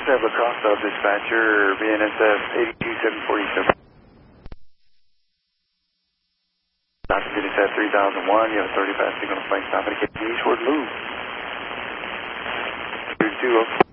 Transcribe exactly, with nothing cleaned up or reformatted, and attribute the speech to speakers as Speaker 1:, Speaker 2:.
Speaker 1: have a Costa dispatcher, B N S F eighty-two seven forty-seven. Altitude is at three thousand one, you have a thirty-five signal flight stop at K T eastward loop. two oh